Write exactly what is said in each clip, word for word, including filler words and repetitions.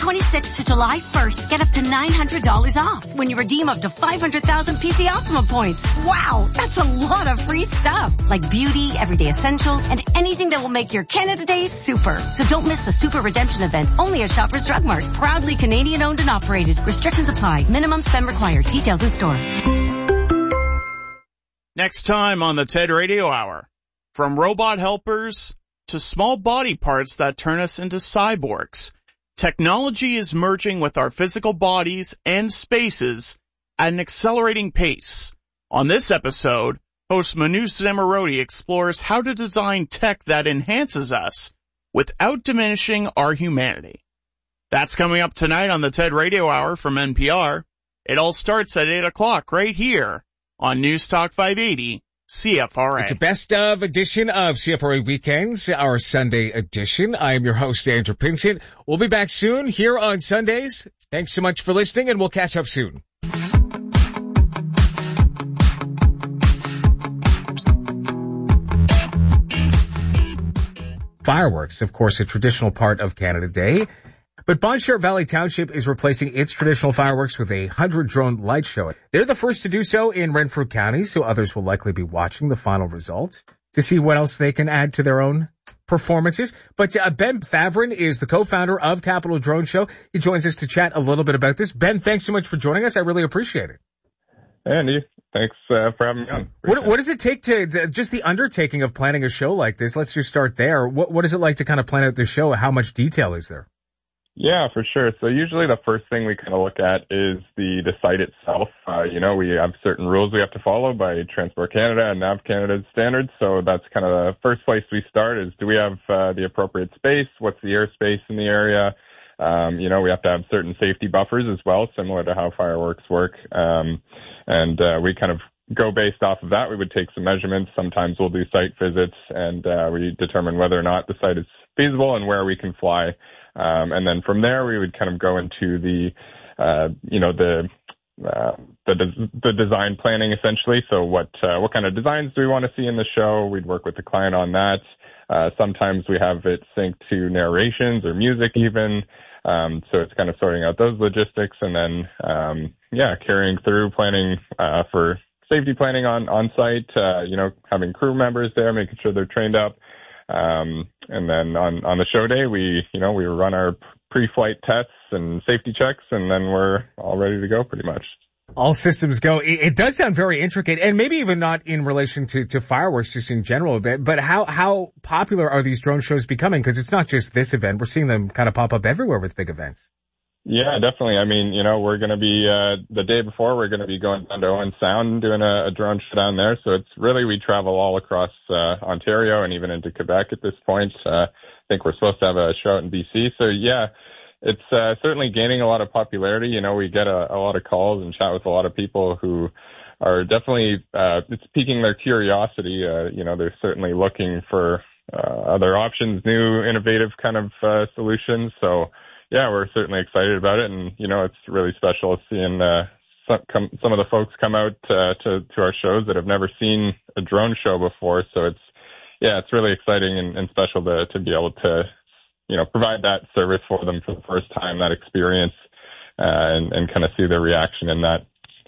twenty-sixth to July first, get up to nine hundred dollars off when you redeem up to five hundred thousand P C Optima points. Wow, that's a lot of free stuff. Like beauty, everyday essentials, and anything that will make your Canada Day super. So don't miss the Super Redemption event, only at Shoppers Drug Mart. Proudly Canadian owned and operated. Restrictions apply. Minimum spend required. Details in store. Next time on the TED Radio Hour. From robot helpers to small body parts that turn us into cyborgs, technology is merging with our physical bodies and spaces at an accelerating pace. On this episode, host Manu Zimmerodi explores how to design tech that enhances us without diminishing our humanity. That's coming up tonight on the TED Radio Hour from N P R. It all starts at eight o'clock right here on News Talk five eighty C F R A. It's a best of edition of C F R A Weekends, our Sunday edition. I am your host, Andrew Pinsent. We'll be back soon here on Sundays. Thanks so much for listening, and we'll catch up soon. Fireworks, of course, a traditional part of Canada Day. But Bon Chart Valley Township is replacing its traditional fireworks with a hundred-drone light show. They're the first to do so in Renfrew County, so others will likely be watching the final result to see what else they can add to their own performances. But uh, Ben Favrin is the co-founder of Capital Drone Show. He joins us to chat a little bit about this. Ben, thanks so much for joining us. I really appreciate it. Hey, Andy. Thanks uh, for having me on. What, what does it take to, to, just the undertaking of planning a show like this? Let's just start there. What, what is it like to kind of plan out the show? How much detail is there? Yeah, for sure. So usually the first thing we kind of look at is the, the site itself. Uh, you know, we have certain rules we have to follow by Transport Canada and Nav Canada's standards. So that's kind of the first place we start is, do we have uh, the appropriate space? What's the airspace in the area? Um, you know, we have to have certain safety buffers as well, similar to how fireworks work. Um, and uh, we kind of go based off of that. We would take some measurements. Sometimes we'll do site visits, and uh, we determine whether or not the site is feasible and where we can fly. Um, and then from there, we would kind of go into the, uh, you know, the, uh, the, des- the design planning essentially. So what, uh, what kind of designs do we want to see in the show? We'd work with the client on that. Uh, sometimes we have it synced to narrations or music even. Um, so it's kind of sorting out those logistics and then, um, yeah, carrying through planning, uh, for safety planning on, on site, uh, you know, having crew members there, making sure they're trained up. Um, and then on, on the show day, we, you know, we run our pre-flight tests and safety checks, and then we're all ready to go pretty much. All systems go. It, it does sound very intricate, and maybe even not in relation to, to fireworks, just in general a bit, but how, how popular are these drone shows becoming? Because it's not just this event. We're seeing them kind of pop up everywhere with big events. Yeah, definitely. I mean, you know, we're going to be, uh, the day before, we're going to be going down to Owen Sound and doing a, a drone show down there. So it's really, we travel all across, uh, Ontario and even into Quebec at this point. Uh, I think we're supposed to have a show out in B C. So yeah, it's, uh, certainly gaining a lot of popularity. You know, we get a, a lot of calls and chat with a lot of people who are definitely, uh, it's piquing their curiosity. Uh, you know, they're certainly looking for, uh, other options, new, innovative kind of, uh, solutions. So, yeah, we're certainly excited about it, and you know, it's really special seeing uh, some come, some of the folks come out uh, to to our shows that have never seen a drone show before. So it's yeah, it's really exciting and, and special to to be able to you know provide that service for them for the first time, that experience, uh, and and kind of see their reaction in that.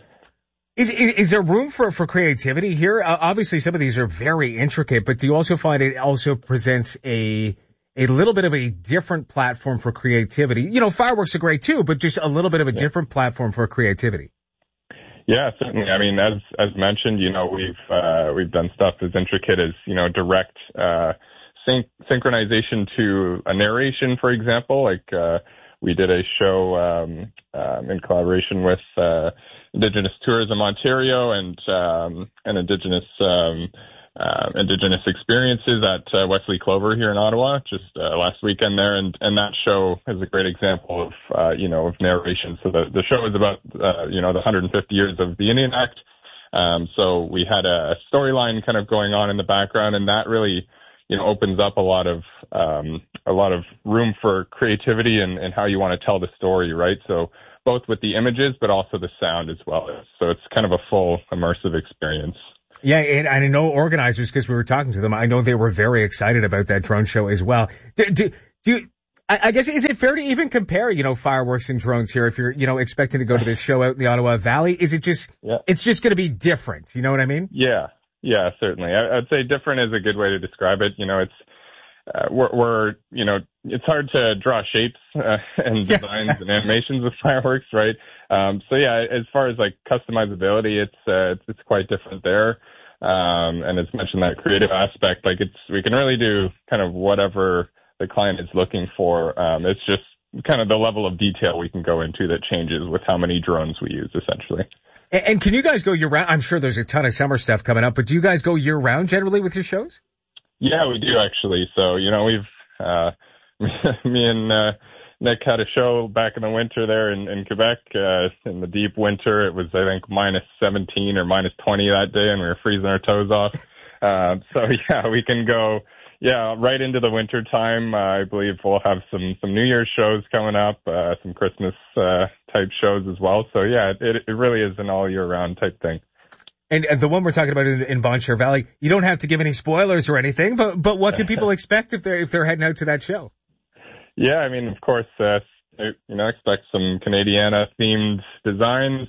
Is, is is there room for for creativity here? Uh, obviously, some of these are very intricate, but do you also find it also presents a a little bit of a different platform for creativity? You know, fireworks are great too, but just a little bit of a yeah. different platform for creativity. Yeah, certainly. I mean, as as mentioned, you know, we've uh, we've done stuff as intricate as you know direct uh, sync- synchronization to a narration, for example. Like uh, we did a show um, um, in collaboration with uh, Indigenous Tourism Ontario and um, and Indigenous. Um, Uh, Indigenous experiences at uh, Wesley Clover here in Ottawa, just uh, last weekend there, and, and that show is a great example of, uh, you know, of narration. So the, the show is about, uh, you know, the one hundred fifty years of the Indian Act. Um, so we had a storyline kind of going on in the background, and that really, you know, opens up a lot of, um, a lot of room for creativity and, and how you want to tell the story, right? So both with the images, but also the sound as well. So it's kind of a full immersive experience. Yeah, and I know organizers, because we were talking to them, I know they were very excited about that drone show as well. Do, do, do you, I, I guess, is it fair to even compare, you know, fireworks and drones here if you're, you know, expecting to go to this show out in the Ottawa Valley? Is it just, yeah. it's just going to be different? You know what I mean? Yeah. Yeah, certainly. I, I'd say different is a good way to describe it. You know, it's, uh, we're, we're, you know, it's hard to draw shapes uh, and designs yeah. and animations with fireworks, right? Um, so yeah, as far as like customizability, it's, uh, it's, it's quite different there. Um, and it's mentioned that creative aspect, like it's, we can really do kind of whatever the client is looking for. Um, it's just kind of the level of detail we can go into that changes with how many drones we use, essentially. And, and can you guys go year round? I'm sure there's a ton of summer stuff coming up, but do you guys go year round generally with your shows? Yeah, we do actually. So, you know, we've, uh, me and, uh, Nick had a show back in the winter there in, in Quebec, uh, in the deep winter. It was, I think, minus seventeen or minus twenty that day, and we were freezing our toes off. Uh, so yeah, we can go, yeah, right into the winter time. Uh, I believe we'll have some, some New Year's shows coming up, uh, some Christmas, uh, type shows as well. So yeah, it, it really is an all year round type thing. And, and the one we're talking about in, in Bon Cher Valley, you don't have to give any spoilers or anything, but, but what can people expect if they're, if they're heading out to that show? Yeah, I mean, of course, uh, you know, expect some Canadiana themed designs.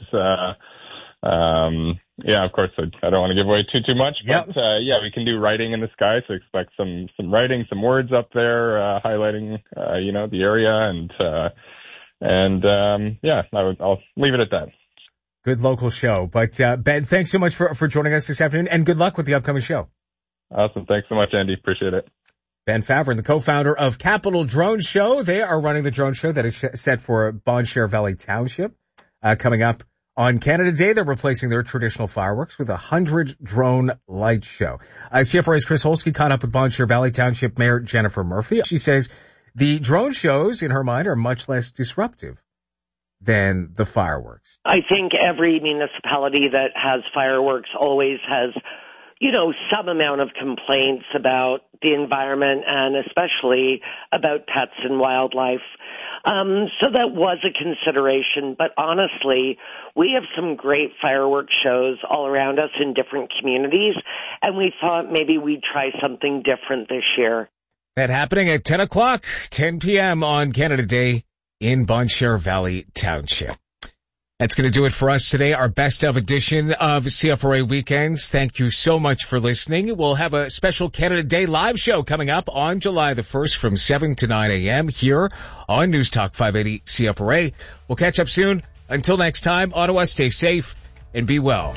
Uh, um, yeah, of course, I, I don't want to give away too, too much, but, yep. uh, yeah, we can do writing in the sky. So expect some, some writing, some words up there, uh, highlighting, uh, you know, the area and, uh, and, um, yeah, I would, I'll leave it at that. Good local show. But, uh, Ben, thanks so much for, for joining us this afternoon, and good luck with the upcoming show. Awesome. Thanks so much, Andy. Appreciate it. Ben Favren, the co-founder of Capital Drone Show. They are running the drone show that is set for Bon Cher Valley Township. Uh, coming up on Canada Day, they're replacing their traditional fireworks with a hundred drone light show. Uh, C F R A's Chris Holsky caught up with Bon Cher Valley Township Mayor Jennifer Murphy. She says the drone shows, in her mind, are much less disruptive than the fireworks. I think every municipality that has fireworks always has, you know, some amount of complaints about the environment and especially about pets and wildlife. Um, so that was a consideration. But honestly, we have some great fireworks shows all around us in different communities, and we thought maybe we'd try something different this year. That happening at ten o'clock, ten p.m. on Canada Day in Bon Cher Valley Township. That's going to do it for us today, our best of edition of C F R A Weekends. Thank you so much for listening. We'll have a special Canada Day live show coming up on July the first from seven to nine a.m. here on News Talk five eighty C F R A. We'll catch up soon. Until next time, Ottawa, stay safe and be well.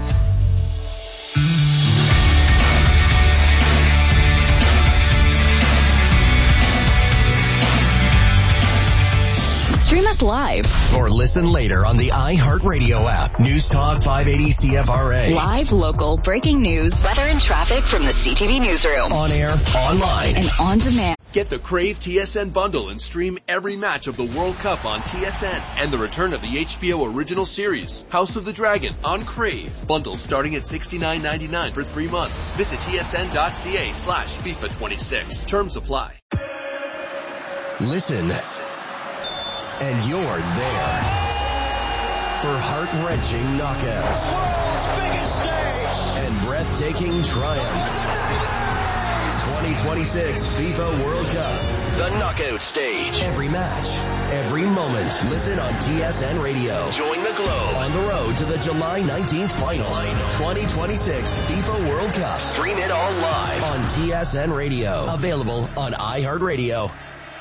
Stream us live or listen later on the iHeartRadio app. News Talk five eighty C F R A. Live, local, breaking news, weather and traffic from the C T V newsroom. On air, online, and on demand. Get the Crave T S N bundle and stream every match of the World Cup on T S N and the return of the H B O original series, House of the Dragon, on Crave. Bundles starting at sixty-nine ninety-nine for three months. Visit tsn.ca slash FIFA twenty-six. Terms apply. Listen. And you're there for heart-wrenching knockouts, world's biggest stage, and breathtaking triumph. twenty twenty-six FIFA World Cup, the knockout stage. Every match, every moment. Listen on T S N Radio. Join the Globe on the road to the July nineteenth final. twenty twenty-six FIFA World Cup. Stream it all live on T S N Radio. Available on iHeartRadio.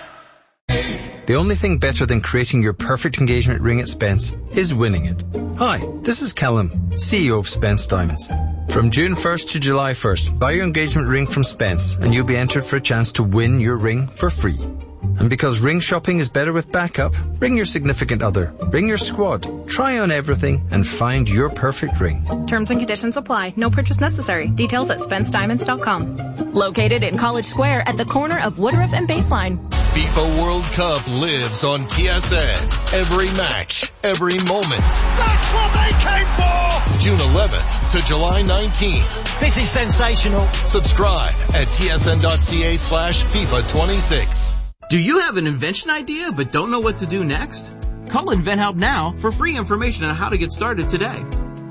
The only thing better than creating your perfect engagement ring at Spence is winning it. Hi, this is Callum, C E O of Spence Diamonds. From June first to July first, buy your engagement ring from Spence and you'll be entered for a chance to win your ring for free. And because ring shopping is better with backup, bring your significant other, bring your squad, try on everything and find your perfect ring. Terms and conditions apply. No purchase necessary. Details at spence diamonds dot com. Located in College Square at the corner of Woodruff and Baseline. FIFA World Cup lives on T S N. Every match, every moment. That's what they came for! June eleventh to July nineteenth. This is sensational. Subscribe at tsn.ca slash FIFA 26. Do you have an invention idea but don't know what to do next? Call InventHelp now for free information on how to get started today.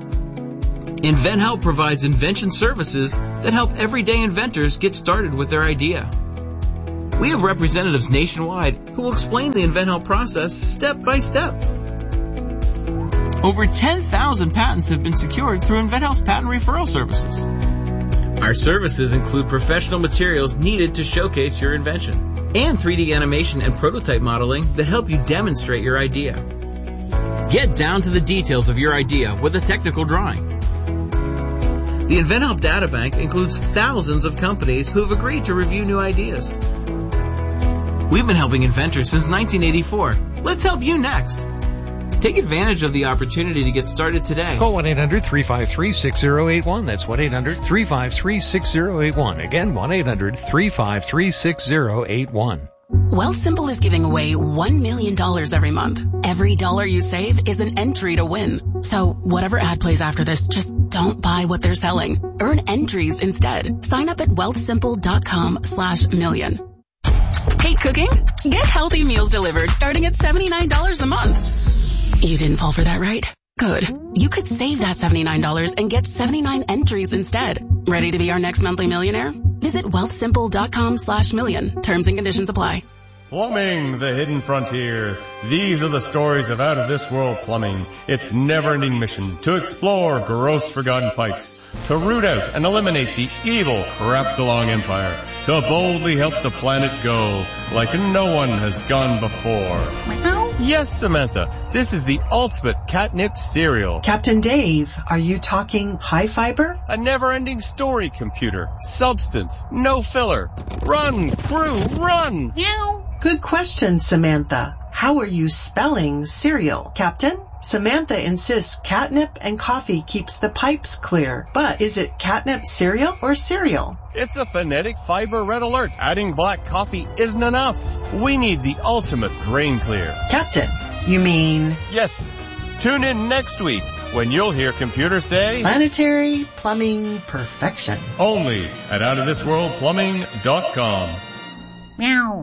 InventHelp provides invention services that help everyday inventors get started with their idea. We have representatives nationwide who will explain the InventHelp process step by step. Over ten thousand patents have been secured through InventHelp's patent referral services. Our services include professional materials needed to showcase your invention and three D animation and prototype modeling that help you demonstrate your idea. Get down to the details of your idea with a technical drawing. The InventHelp Databank includes thousands of companies who have agreed to review new ideas. We've been helping inventors since nineteen eighty-four. Let's help you next. Take advantage of the opportunity to get started today. Call one eight hundred three five three six zero eight one. That's one eight hundred three five three six zero eight one. Again, one eight hundred three five three six zero eight one. Wealthsimple is giving away one million dollars every month. Every dollar you save is an entry to win. So whatever ad plays after this, just don't buy what they're selling. Earn entries instead. Sign up at wealthsimple.com slash million. Hate cooking? Get healthy meals delivered starting at seventy-nine dollars a month. You didn't fall for that, right? Good. You could save that seventy-nine dollars and get seventy-nine entries instead. Ready to be our next monthly millionaire? Visit wealthsimple.com slash million. Terms and conditions apply. Plumbing, the hidden frontier. These are the stories of out-of-this-world plumbing. Its never-ending mission to explore gross forgotten pipes, to root out and eliminate the evil Crapsalong Empire, to boldly help the planet go like no one has gone before. Yes, Samantha, this is the ultimate catnip cereal. Captain Dave, are you talking high fiber? A never-ending story, computer. Substance, no filler. Run, crew, run! Meow. Good question, Samantha. How are you spelling cereal, Captain? Samantha insists catnip and coffee keeps the pipes clear. But is it catnip cereal or cereal? It's a phonetic fiber red alert. Adding black coffee isn't enough. We need the ultimate grain clear. Captain, you mean? Yes. Tune in next week when you'll hear computer say planetary plumbing perfection. Only at out of this world plumbing dot com. Meow.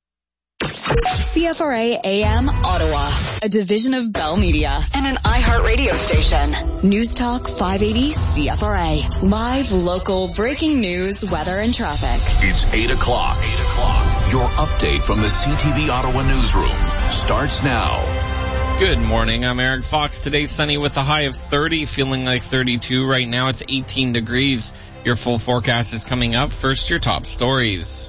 C F R A A M Ottawa, a division of Bell Media and an iHeartRadio station. News Talk five eighty C F R A. Live, local, breaking news, weather, and traffic. It's eight o'clock. eight o'clock. Your update from the C T V Ottawa newsroom starts now. Good morning. I'm Eric Fox. Today sunny with a high of thirty, feeling like thirty-two. Right now it's eighteen degrees. Your full forecast is coming up. First, your top stories.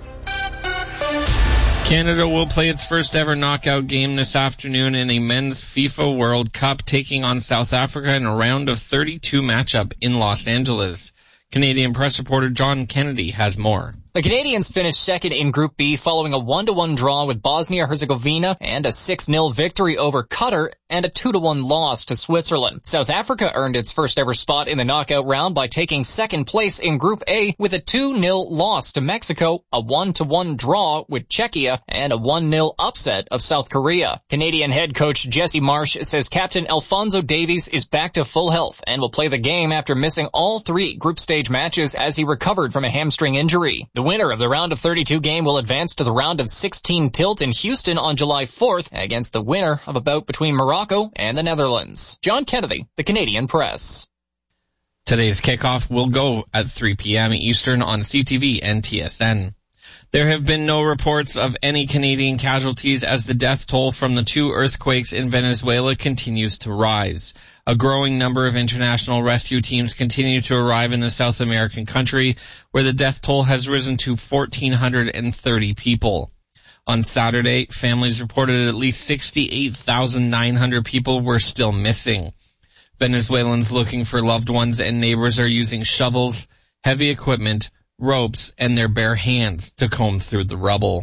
Canada will play its first ever knockout game this afternoon in a men's FIFA World Cup, taking on South Africa in a round of thirty-two matchup in Los Angeles. Canadian press reporter John Kennedy has more. The Canadians finished second in Group B following a one to one draw with Bosnia-Herzegovina and a six nil victory over Qatar and a two to one loss to Switzerland. South Africa earned its first ever spot in the knockout round by taking second place in Group A with a two nil loss to Mexico, a one to one draw with Czechia, and a one nil upset of South Korea. Canadian head coach Jesse Marsh says captain Alphonso Davies is back to full health and will play the game after missing all three group stage matches as he recovered from a hamstring injury. The winner of the round of thirty-two game will advance to the round of sixteen tilt in Houston on July fourth against the winner of a bout between Morocco and the Netherlands. John Kennedy, the Canadian Press. Today's kickoff will go at three p.m. Eastern on C T V and T S N. There have been no reports of any Canadian casualties as the death toll from the two earthquakes in Venezuela continues to rise. A growing number of international rescue teams continue to arrive in the South American country, where the death toll has risen to one thousand four hundred thirty people. On Saturday, families reported at least sixty-eight thousand nine hundred people were still missing. Venezuelans looking for loved ones and neighbors are using shovels, heavy equipment, ropes, and their bare hands to comb through the rubble.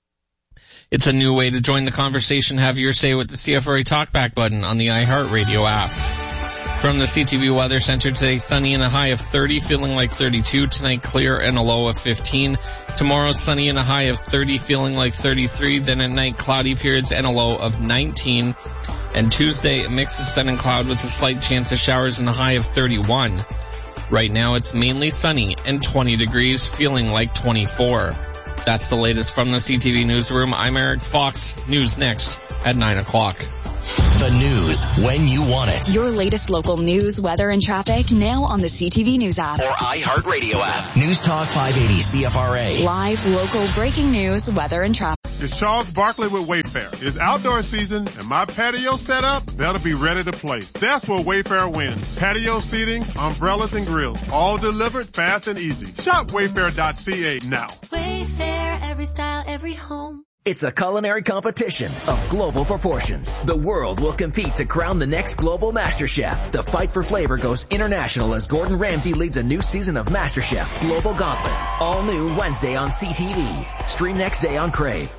It's a new way to join the conversation. Have your say with the C F R A Talkback button on the iHeartRadio app. From the C T V Weather Center today, sunny and a high of thirty, feeling like thirty-two. Tonight, clear and a low of fifteen. Tomorrow, sunny and a high of thirty, feeling like thirty-three. Then at night, cloudy periods and a low of nineteen. And Tuesday, a mix of sun and cloud with a slight chance of showers and a high of thirty-one. Right now, it's mainly sunny and twenty degrees, feeling like twenty-four. That's the latest from the C T V Newsroom. I'm Eric Fox. News next at nine o'clock. The news when you want it. Your latest local news, weather, and traffic now on the C T V News app. Or iHeartRadio app. News Talk five eighty C F R A. Live, local, breaking news, weather, and traffic. It's Charles Barkley with Wayfair. It's outdoor season and my patio set up, that'll be ready to play. That's where Wayfair wins. Patio seating, umbrellas, and grills. All delivered fast and easy. Shop wayfair dot c a now. Wayfair, every style, every home. It's a culinary competition of global proportions. The world will compete to crown the next global master chef. The fight for flavor goes international as Gordon Ramsay leads a new season of MasterChef Global Gauntlet. All new Wednesday on C T V. Stream next day on Crave.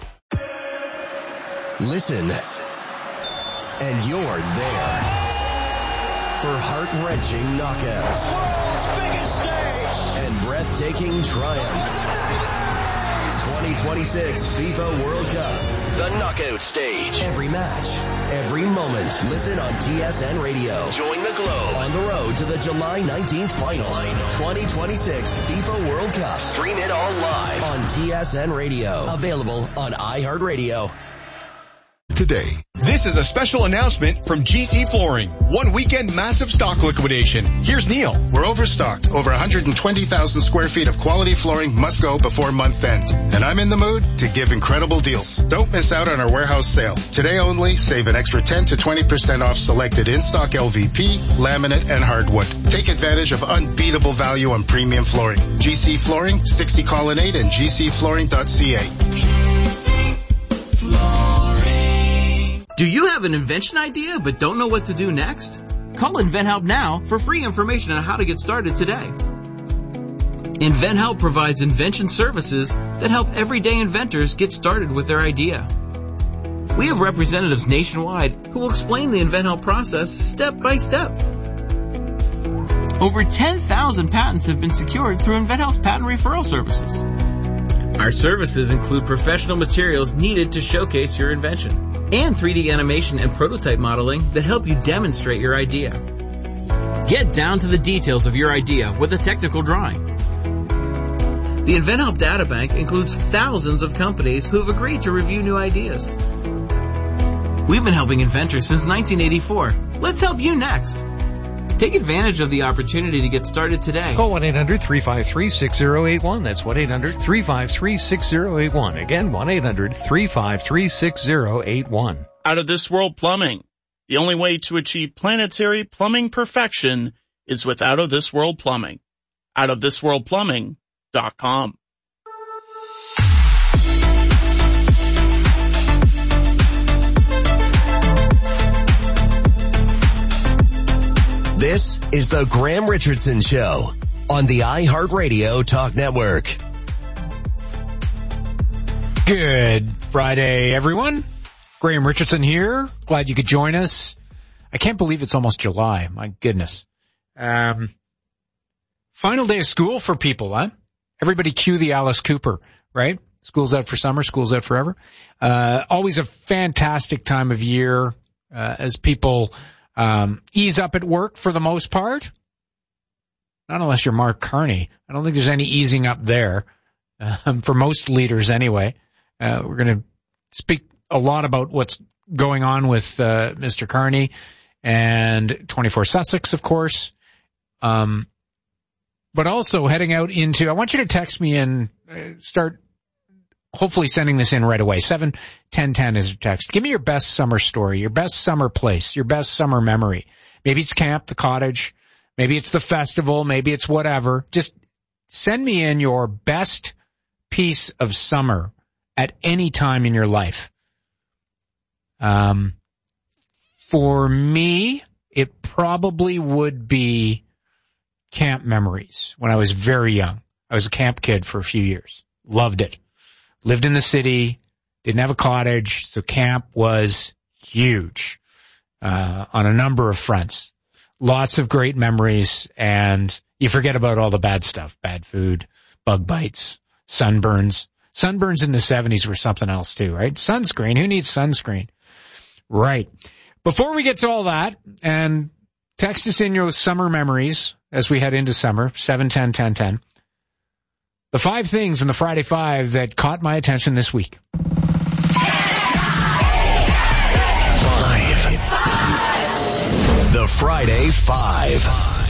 Listen, and you're there for heart-wrenching knockouts. World's biggest stage. And breathtaking triumph. twenty twenty-six FIFA World Cup. The knockout stage. Every match, every moment. Listen on T S N Radio. Join the Globe on the road to the July nineteenth final. twenty twenty-six FIFA World Cup. Stream it all live on T S N Radio. Available on iHeartRadio. Today. This is a special announcement from G C Flooring. One weekend massive stock liquidation. Here's Neil. We're overstocked. Over one hundred twenty thousand square feet of quality flooring must go before month end. And I'm in the mood to give incredible deals. Don't miss out on our warehouse sale. Today only, save an extra ten to twenty percent off selected in-stock L V P, laminate, and hardwood. Take advantage of unbeatable value on premium flooring. G C Flooring, sixty Colonnade and g c flooring dot c a. G C Flooring. Do you have an invention idea but don't know what to do next? Call InventHelp now for free information on how to get started today. InventHelp provides invention services that help everyday inventors get started with their idea. We have representatives nationwide who will explain the InventHelp process step by step. Over ten thousand patents have been secured through InventHelp's patent referral services. Our services include professional materials needed to showcase your invention and three D animation and prototype modeling that help you demonstrate your idea. Get down to the details of your idea with a technical drawing. The InventHelp Databank includes thousands of companies who have agreed to review new ideas. We've been helping inventors since nineteen eighty-four. Let's help you next. Take advantage of the opportunity to get started today. Call one eight hundred three five three six zero eight one. That's one eight hundred three five three six zero eight one. Again, one eight hundred three five three six zero eight one. Out of This World Plumbing. The only way to achieve planetary plumbing perfection is with Out of This World Plumbing. out of this world plumbing dot com. This is the Graham Richardson Show on the iHeartRadio Talk Network. Good Friday, everyone. Graham Richardson here. Glad you could join us. I can't believe it's almost July. My goodness. Um, final day of school for people, huh? Everybody cue the Alice Cooper, right? School's out for summer, school's out forever. Uh, always a fantastic time of year, uh, as people Um, ease up at work for the most part. Not unless you're Mark Carney. I don't think there's any easing up there, um, for most leaders anyway. Uh, we're going to speak a lot about what's going on with uh, Mister Carney and twenty-four Sussex, of course. Um, but also heading out into, I want you to text me and uh, start hopefully sending this in right away. seven ten ten is your text. Give me your best summer story, your best summer place, your best summer memory. Maybe it's camp, the cottage. Maybe it's the festival. Maybe it's whatever. Just send me in your best piece of summer at any time in your life. Um, for me, it probably would be camp memories when I was very young. I was a camp kid for a few years. Loved it. Lived in the city, didn't have a cottage, so camp was huge uh, on a number of fronts. Lots of great memories, and you forget about all the bad stuff, bad food, bug bites, sunburns. Sunburns in the seventies were something else too, right? Sunscreen, who needs sunscreen? Right. Before we get to all that, and text us in your summer memories as we head into summer, seven ten ten ten. The five things in the Friday Five that caught my attention this week. Five.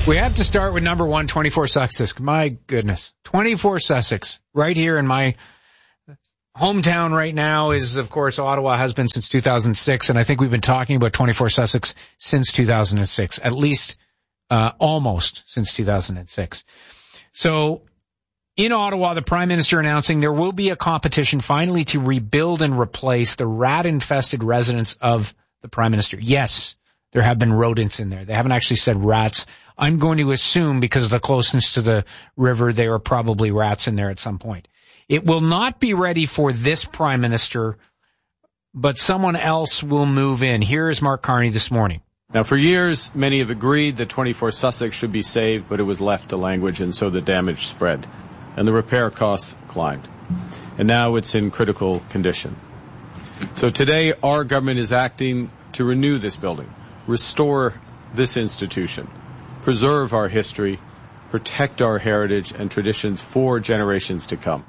We have to start with number one, twenty-four Sussex. My goodness. twenty-four Sussex. Right here in my hometown right now is, of course, Ottawa, has been since two thousand six, and I think we've been talking about twenty-four Sussex since two thousand six, at least uh, almost since two thousand six. So in Ottawa, the Prime Minister announcing there will be a competition finally to rebuild and replace the rat-infested residence of the Prime Minister. Yes, there have been rodents in there. They haven't actually said rats. I'm going to assume because of the closeness to the river, there are probably rats in there at some point. It will not be ready for this Prime Minister, but someone else will move in. Here is Mark Carney this morning. Now, for years, many have agreed that twenty-four Sussex should be saved, but it was left to language, and so the damage spread, and the repair costs climbed. And now it's in critical condition. So today, our government is acting to renew this building, restore this institution, preserve our history, protect our heritage and traditions for generations to come.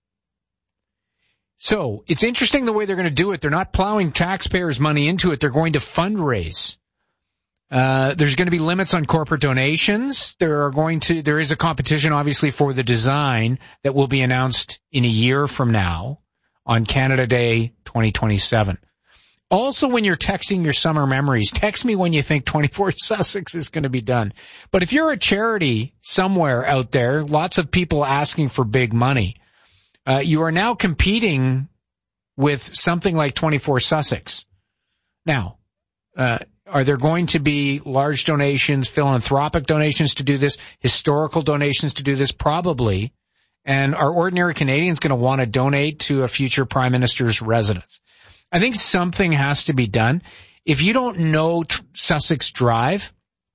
So it's interesting the way they're going to do it. They're not plowing taxpayers' money into it. They're going to fundraise. Uh, there's going to be limits on corporate donations. There are going to, there is a competition, obviously, for the design that will be announced in a year from now on Canada Day twenty twenty-seven. Also, when you're texting your summer memories, text me when you think twenty-four Sussex is going to be done. But if you're a charity somewhere out there, lots of people asking for big money, uh, you are now competing with something like twenty-four Sussex. Now, uh, are there going to be large donations, philanthropic donations to do this, historical donations to do this? Probably. And are ordinary Canadians going to want to donate to a future Prime Minister's residence? I think something has to be done. If you don't know Tr- Sussex Drive,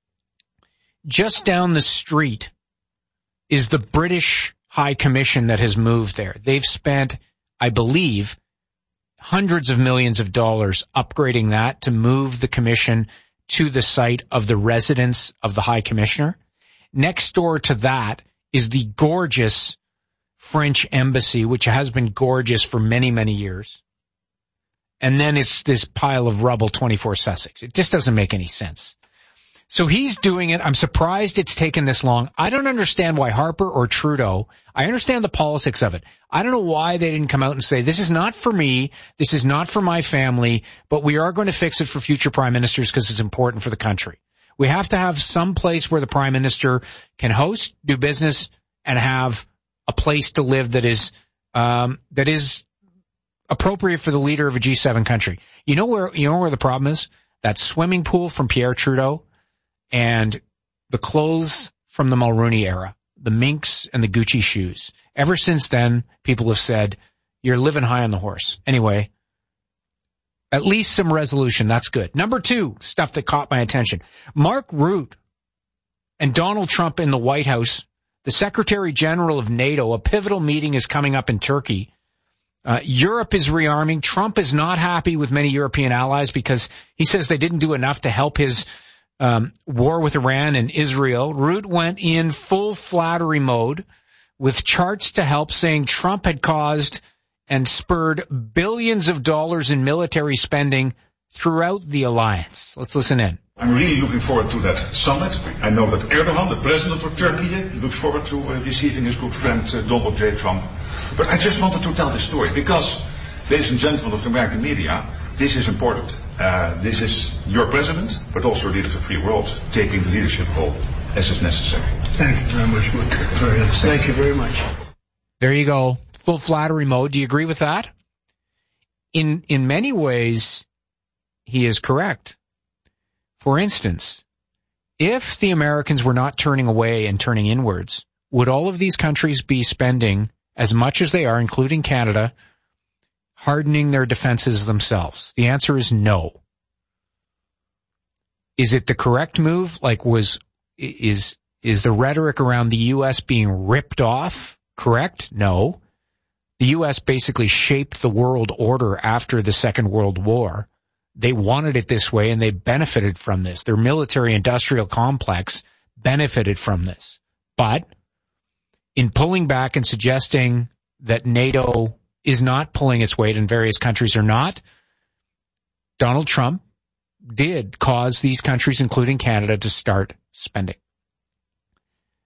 just down the street is the British High Commission that has moved there. They've spent, I believe, hundreds of millions of dollars upgrading that to move the commission to the site of the residence of the High Commissioner. Next door to that is the gorgeous French embassy, which has been gorgeous for many, many years. And then it's this pile of rubble, twenty-four Sussex. It just doesn't make any sense. So he's doing it. I'm surprised it's taken this long. I don't understand why Harper or Trudeau, I understand the politics of it. I don't know why they didn't come out and say, this is not for me, this is not for my family, but we are going to fix it for future prime ministers because it's important for the country. We have to have some place where the prime minister can host, do business, and have a place to live that is, um, that is appropriate for the leader of a G seven country. You know where, you know where the problem is? That swimming pool from Pierre Trudeau and the clothes from the Mulroney era, the minks and the Gucci shoes. Ever since then, people have said, you're living high on the horse. Anyway, at least some resolution. That's good. Number two, stuff that caught my attention. Mark Rutte and Donald Trump in the White House, the Secretary General of NATO, a pivotal meeting is coming up in Turkey. Uh, Europe is rearming. Trump is not happy with many European allies because he says they didn't do enough to help his um, war with Iran and Israel. Rutte went in full flattery mode with charts to help, saying Trump had caused and spurred billions of dollars in military spending throughout the alliance. Let's listen in. I'm really looking forward to that summit. I know that Erdogan, the president of Turkey, looks forward to uh, receiving his good friend uh, Donald J. Trump. But I just wanted to tell this story because, ladies and gentlemen of the American media, this is important. Uh, this is your president, but also leader of the free world, taking the leadership role as is necessary. Thank you very much, very nice. Thank you very much. There you go. Full flattery mode. Do you agree with that? In in many ways, he is correct. For instance, if the Americans were not turning away and turning inwards, would all of these countries be spending as much as they are, including Canada, hardening their defenses themselves? The answer is no. Is it the correct move? Like, was is is the rhetoric around the U S being ripped off correct? No. The U S basically shaped the world order after the Second World War. They wanted it this way, and they benefited from this. Their military-industrial complex benefited from this. But in pulling back and suggesting that NATO is not pulling its weight and various countries are not, Donald Trump did cause these countries, including Canada, to start spending.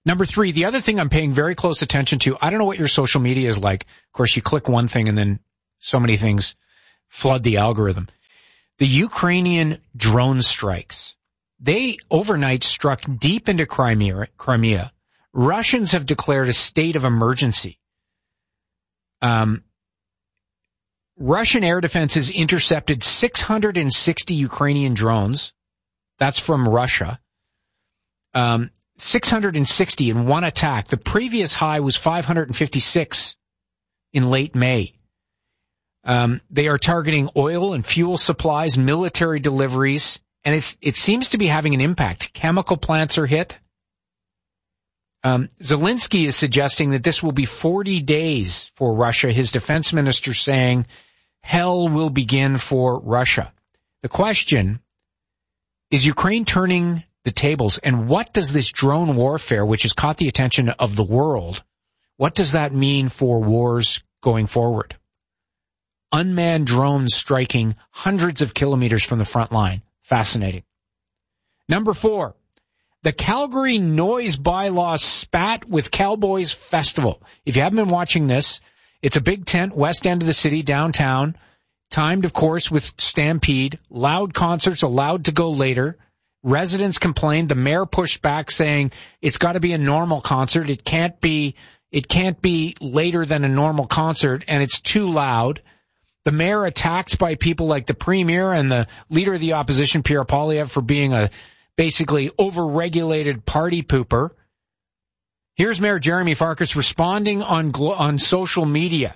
Number three, the other thing I'm paying very close attention to, I don't know what your social media is like. Of course, you click one thing and then so many things flood the algorithm. The Ukrainian drone strikes. They overnight struck deep into Crimea. Crimea. Russians have declared a state of emergency. Um, Russian air defenses intercepted six hundred sixty Ukrainian drones. That's from Russia. Um, six hundred sixty in one attack. The previous high was five hundred fifty-six in late May. Um, they are targeting oil and fuel supplies, military deliveries, and it's, it seems to be having an impact. Chemical plants are hit. Um, Zelensky is suggesting that this will be forty days for Russia. His defense minister saying hell will begin for Russia. The question is, Ukraine turning the tables, and what does this drone warfare, which has caught the attention of the world, what does that mean for wars going forward? Unmanned drones striking hundreds of kilometers from the front line. Fascinating. Number four, the Calgary noise bylaw spat with Cowboys Festival. If you haven't been watching this, it's a big tent, west end of the city, downtown, timed, of course, with Stampede. Loud concerts allowed to go later. Residents complained. The mayor pushed back, saying it's got to be a normal concert. It can't be, it can't be later than a normal concert, and it's too loud. The mayor attacked by people like the premier and the leader of the opposition, Pierre Poilievre, for being a basically over-regulated party pooper. Here's Mayor Jeremy Farkas responding on on social media.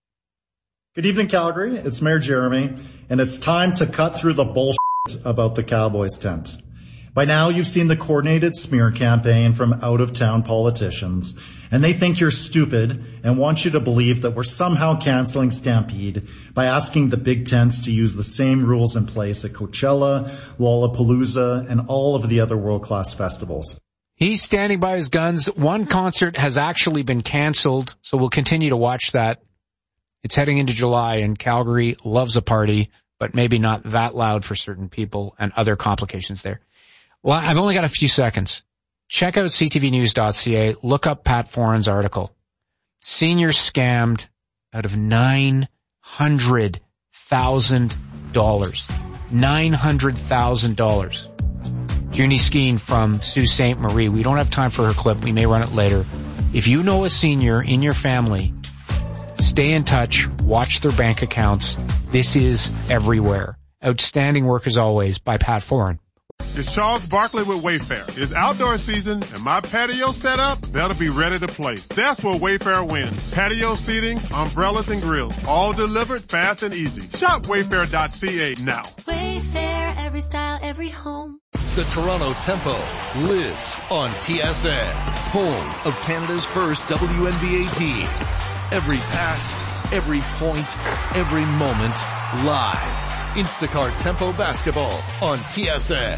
Good evening, Calgary. It's Mayor Jeremy, and it's time to cut through the bullshit about the Cowboys tent. By now, you've seen the coordinated smear campaign from out-of-town politicians, and they think you're stupid and want you to believe that we're somehow canceling Stampede by asking the big tents to use the same rules in place at Coachella, Lollapalooza, and all of the other world-class festivals. He's standing by his guns. One concert has actually been canceled, so we'll continue to watch that. It's heading into July, and Calgary loves a party, but maybe not that loud for certain people, and other complications there. Well, I've only got a few seconds. Check out c t v news dot c a. Look up Pat Foran's article. Seniors scammed out of nine hundred thousand dollars. nine hundred thousand dollars. Junie Skeen from Sault Ste. Marie. We don't have time for her clip. We may run it later. If you know a senior in your family, stay in touch. Watch their bank accounts. This is everywhere. Outstanding work as always by Pat Foran. It's Charles Barkley with Wayfair. It's outdoor season, and my patio setup, that'll be ready to play. That's where Wayfair wins. Patio seating, umbrellas, and grills, all delivered fast and easy. Shop wayfair dot c a now. Wayfair, every style, every home. The Toronto Tempo lives on T S N, home of Canada's first W N B A team. Every pass, every point, every moment, live. Instacart Tempo Basketball on T S N.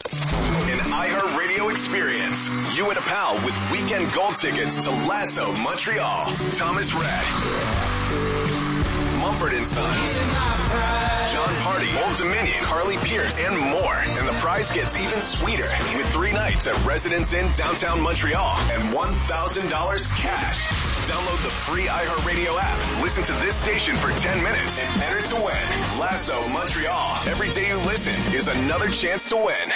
An iHeartRadio experience. You and a pal with weekend gold tickets to Lasso Montreal. Thomas Rhett. Mumford and Sons. John Party, Old Dominion, Carly Pierce, and more. And the prize gets even sweeter with three nights at Residence Inn downtown Montreal and one thousand dollars cash. Download the free iHeartRadio app. Listen to this station for ten minutes and enter to win. Lasso Montreal. Every day you listen is another chance to win.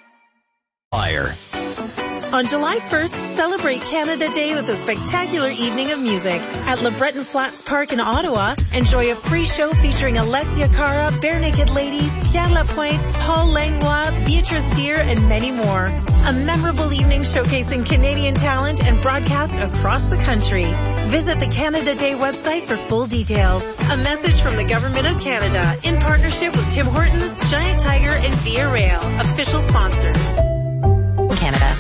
Fire. On July first, celebrate Canada Day with a spectacular evening of music. At Le Breton Flats Park in Ottawa, enjoy a free show featuring Alessia Cara, Bare Naked Ladies, Pierre Lapointe, Paul Langlois, Beatrice Deer, and many more. A memorable evening showcasing Canadian talent and broadcast across the country. Visit the Canada Day website for full details. A message from the Government of Canada in partnership with Tim Hortons, Giant Tiger, and Via Rail, official sponsors. Canada.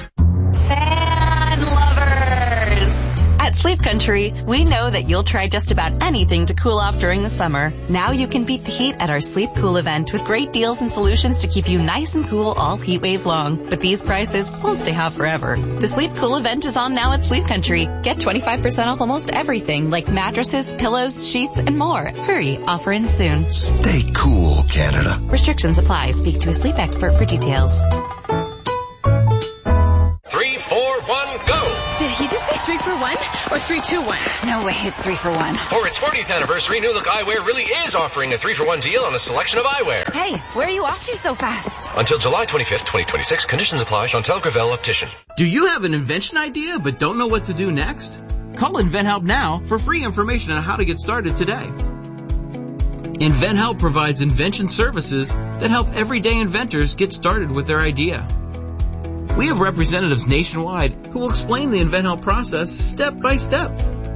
Fan lovers! At Sleep Country, we know that you'll try just about anything to cool off during the summer. Now you can beat the heat at our Sleep Cool event with great deals and solutions to keep you nice and cool all heat wave long. But these prices won't stay hot forever. The Sleep Cool event is on now at Sleep Country. Get twenty-five percent off almost everything like mattresses, pillows, sheets, and more. Hurry, offer ends soon. Stay cool, Canada. Restrictions apply. Speak to a sleep expert for details. Three, four, one, go! one or three two one? No way, it's three for one. For its fortieth anniversary, New Look Eyewear really is offering a three for one deal on a selection of eyewear. Hey, where are you off to so fast? Until July twenty-fifth, twenty twenty-six. Conditions apply. Chantal Gravel, Optician. Do you have an invention idea but don't know what to do next? Call InventHelp now for free information on how to get started today. InventHelp provides invention services that help everyday inventors get started with their idea. We have representatives nationwide who will explain the InventHelp process step by step.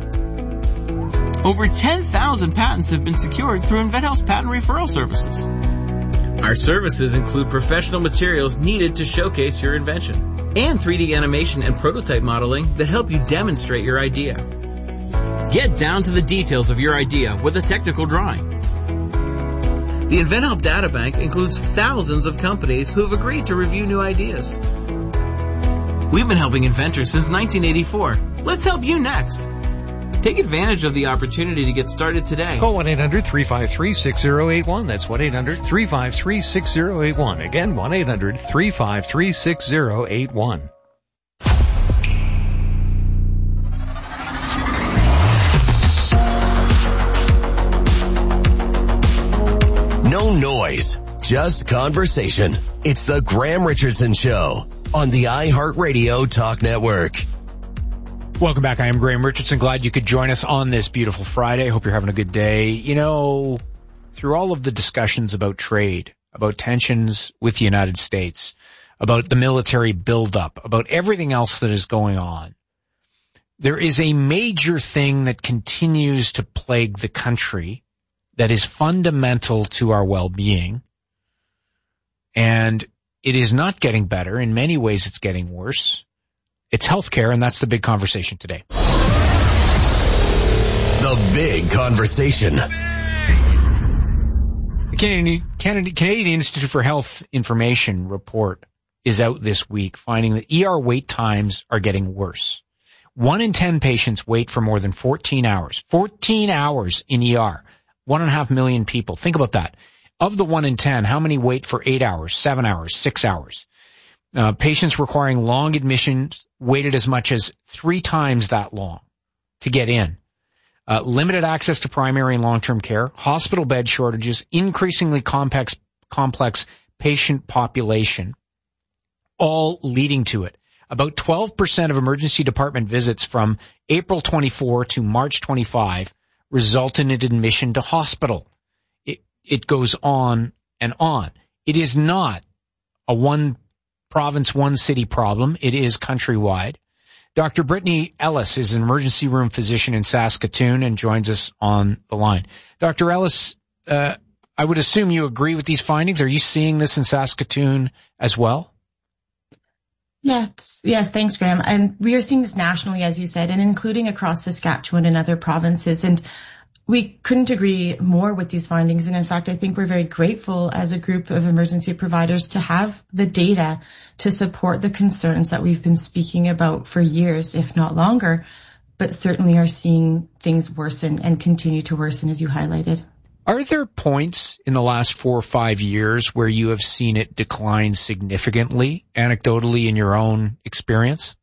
Over ten thousand patents have been secured through InventHelp's patent referral services. Our services include professional materials needed to showcase your invention and three D animation and prototype modeling that help you demonstrate your idea. Get down to the details of your idea with a technical drawing. The InventHelp Databank includes thousands of companies who have agreed to review new ideas. We've been helping inventors since nineteen eighty-four. Let's help you next. Take advantage of the opportunity to get started today. Call one eight hundred three five three six zero eight one. That's one eight hundred three five three six zero eight one. Again, one eight hundred three five three six zero eight one. No noise, just conversation. It's the Graham Richardson Show on the iHeartRadio Talk Network. Welcome back. I am Graham Richardson. Glad you could join us on this beautiful Friday. Hope you're having a good day. You know, through all of the discussions about trade, about tensions with the United States, about the military buildup, about everything else that is going on, there is a major thing that continues to plague the country that is fundamental to our well-being, and it is not getting better. In many ways, it's getting worse. It's healthcare, and that's the big conversation today. The big conversation. The Canadian, Canadian Institute for Health Information report is out this week, finding that E R wait times are getting worse. One in ten patients wait for more than fourteen hours. fourteen hours in E R. One and a half million people. Think about that. Of the one in ten, how many wait for eight hours, seven hours, six hours? Uh, patients requiring long admissions waited as much as three times that long to get in. Uh, limited access to primary and long-term care, hospital bed shortages, increasingly complex, complex patient population, all leading to it. About twelve percent of emergency department visits from April twenty-fourth to March twenty-fifth result in an admission to hospital. It, it goes on and on. It is not a one province, one city problem. It is countrywide. Doctor Brittany Ellis is an emergency room physician in Saskatoon and joins us on the line. Doctor Ellis, uh, I would assume you agree with these findings. Are you seeing this in Saskatoon as well? Yes, yes, thanks, Graham. And we are seeing this nationally, as you said, and including across Saskatchewan and other provinces. And we couldn't agree more with these findings. And in fact, I think we're very grateful as a group of emergency providers to have the data to support the concerns that we've been speaking about for years, if not longer, but certainly are seeing things worsen and continue to worsen, as you highlighted. Are there points in the last four or five years where you have seen it decline significantly, anecdotally, in your own experience?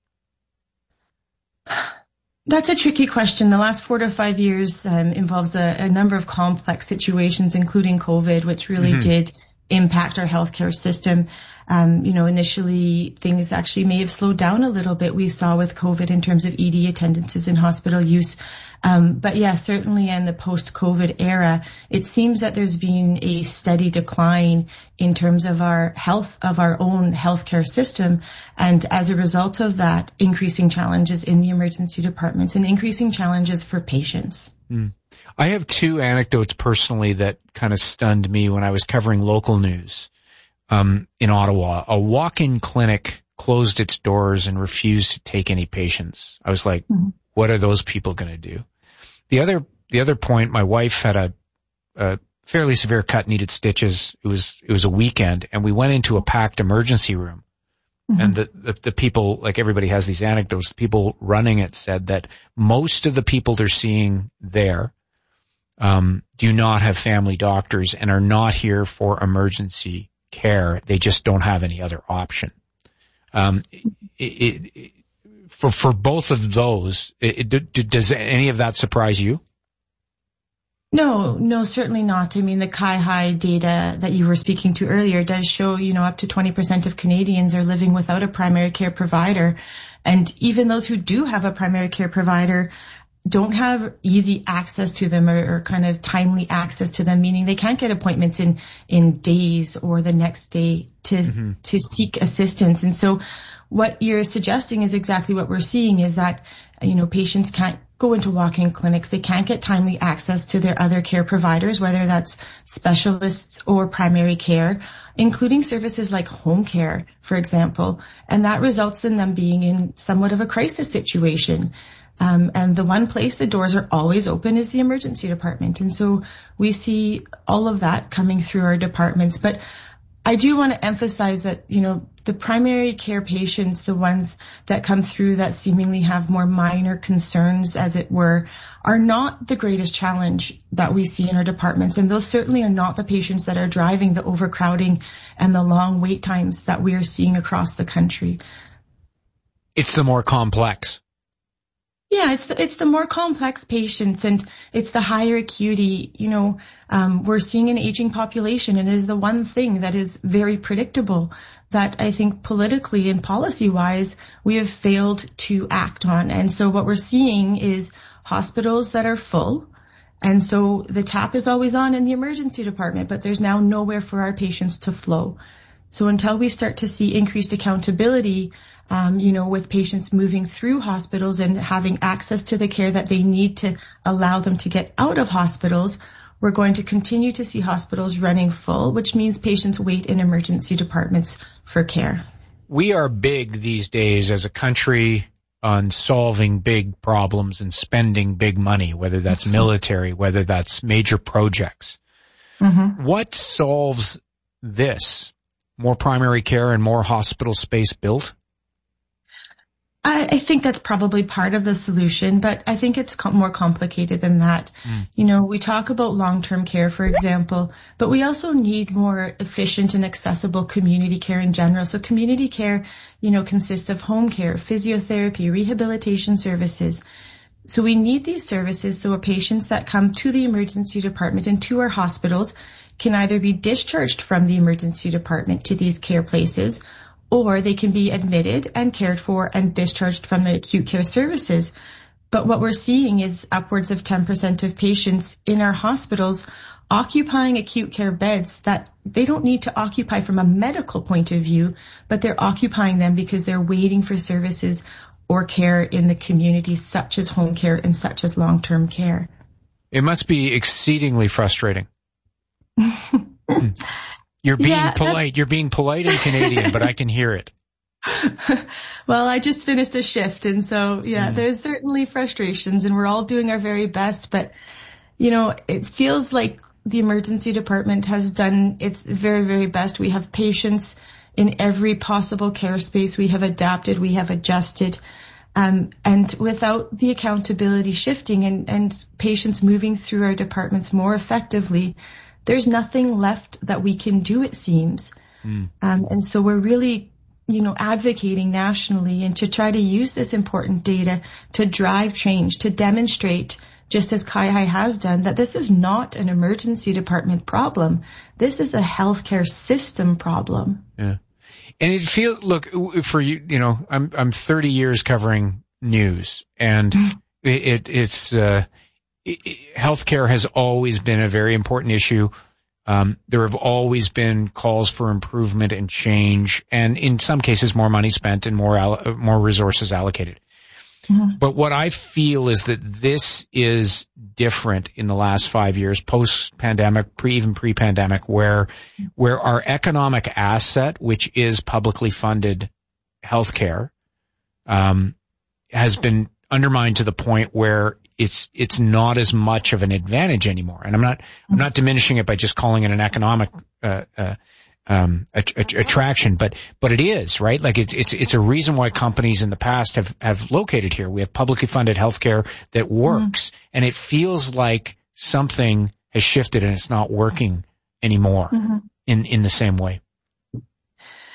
That's a tricky question. The last four to five years um, involves a, a number of complex situations, including COVID, which really mm-hmm. did impact our healthcare system. Um, you know, initially things actually may have slowed down a little bit. We saw with COVID in terms of E D attendances and hospital use. Um, but yeah, certainly in the post-COVID era, it seems that there's been a steady decline in terms of our health, of our own healthcare system. And as a result of that, increasing challenges in the emergency departments and increasing challenges for patients. Mm. I have two anecdotes personally that kind of stunned me when I was covering local news. Um, in Ottawa, a walk-in clinic closed its doors and refused to take any patients. I was like, mm-hmm. what are those people going to do? The other, the other point, my wife had a, a fairly severe cut, needed stitches. It was, it was a weekend, and we went into a packed emergency room. Mm-hmm. And the, the, the people, like everybody has these anecdotes, the people running it said that most of the people they're seeing there, um, do not have family doctors and are not here for emergency care. They just don't have any other option. Um, it, it, for for both of those, it, it, does any of that surprise you? No, no, certainly not. I mean, the CIHI data that you were speaking to earlier does show, you know, up to twenty percent of Canadians are living without a primary care provider. And even those who do have a primary care provider don't have easy access to them or, or kind of timely access to them, meaning they can't get appointments in, in days or the next day to, mm-hmm. to seek assistance. And so what you're suggesting is exactly what we're seeing, is that, you know, patients can't go into walk-in clinics. They can't get timely access to their other care providers, whether that's specialists or primary care, including services like home care, for example. And that results in them being in somewhat of a crisis situation. Um, and the one place the doors are always open is the emergency department. And so we see all of that coming through our departments. But I do want to emphasize that, you know, the primary care patients, the ones that come through that seemingly have more minor concerns, as it were, are not the greatest challenge that we see in our departments. And those certainly are not the patients that are driving the overcrowding and the long wait times that we are seeing across the country. It's the more complex. Yeah, it's the, it's the more complex patients, and it's the higher acuity. You know, um, we're seeing an aging population, and it is the one thing that is very predictable that I think politically and policy-wise we have failed to act on. And so what we're seeing is hospitals that are full, and so the tap is always on in the emergency department, but there's now nowhere for our patients to flow. So until we start to see increased accountability, Um, you know, with patients moving through hospitals and having access to the care that they need to allow them to get out of hospitals, we're going to continue to see hospitals running full, which means patients wait in emergency departments for care. We are big these days as a country on solving big problems and spending big money, whether that's military, whether that's major projects. Mm-hmm. What solves this? More primary care and more hospital space built? I, I think that's probably part of the solution, but I think it's com- more complicated than that. Mm. You know, we talk about long-term care, for example, but we also need more efficient and accessible community care in general. So community care, you know, consists of home care, physiotherapy, rehabilitation services. So we need these services so our patients that come to the emergency department and to our hospitals can either be discharged from the emergency department to these care places, or they can be admitted and cared for and discharged from the acute care services. But what we're seeing is upwards of ten percent of patients in our hospitals occupying acute care beds that they don't need to occupy from a medical point of view, but they're occupying them because they're waiting for services or care in the community, such as home care and such as long-term care. It must be exceedingly frustrating. You're being yeah, polite. You're being polite and Canadian, but I can hear it. Well, I just finished a shift, and so, yeah, mm. there's certainly frustrations, and we're all doing our very best. But, you know, it feels like the emergency department has done its very, very best. We have patients in every possible care space. We have adapted. We have adjusted. Um, and without the accountability shifting and, and patients moving through our departments more effectively, there's nothing left that we can do, it seems. Mm. Um, and so we're really, you know, advocating nationally and to try to use this important data to drive change, to demonstrate, just as CIHI has done, that this is not an emergency department problem. This is a healthcare system problem. Yeah. And it feels, look, for you, you know, I'm, I'm thirty years covering news, and it, it, it's, uh, healthcare has always been a very important issue. Um, there have always been calls for improvement and change, and in some cases more money spent and more allo- more resources allocated. Mm-hmm. But what I feel is that this is different in the last five years, post-pandemic, pre even pre-pandemic, where where our economic asset, which is publicly funded healthcare, um, has been undermined to the point where it's it's not as much of an advantage anymore. And I'm not I'm not diminishing it by just calling it an economic uh, uh, um, att- att- attraction, but but it is, right? Like it's it's it's a reason why companies in the past have have located here. We have publicly funded healthcare that works, mm-hmm. and it feels like something has shifted and it's not working anymore mm-hmm. in in the same way.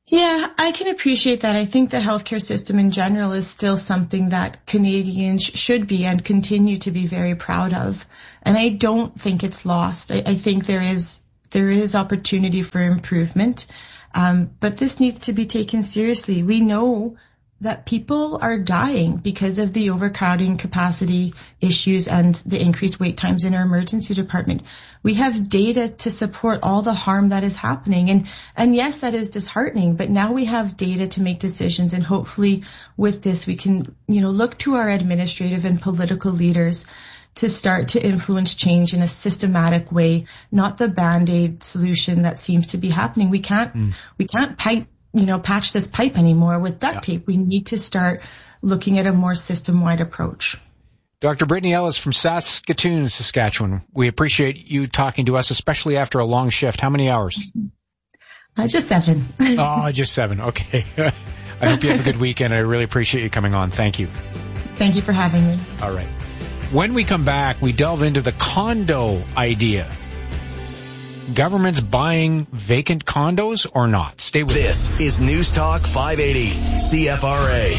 Yeah, I can appreciate that. I think the healthcare system in general is still something that Canadians should be and continue to be very proud of. And I don't think it's lost. I, I think there is there is opportunity for improvement. Um, but this needs to be taken seriously. We know that people are dying because of the overcrowding capacity issues and the increased wait times in our emergency department. We have data to support all the harm that is happening. And, and yes, that is disheartening, but now we have data to make decisions. And hopefully with this, we can, you know, look to our administrative and political leaders to start to influence change in a systematic way, not the Band-Aid solution that seems to be happening. We can't, mm. we can't pipe, you know, patch this pipe anymore with duct tape. Yeah. We need to start looking at a more system-wide approach. Doctor Brittany Ellis from Saskatoon, Saskatchewan. We appreciate you talking to us, especially after a long shift. How many hours? Uh, just seven. Oh, just seven. Okay. I hope you have a good weekend. I really appreciate you coming on. Thank you. Thank you for having me. All right. When we come back, we delve into the condo idea. Government's buying vacant condos or not? Stay with us. This is News Talk five eighty C F R A.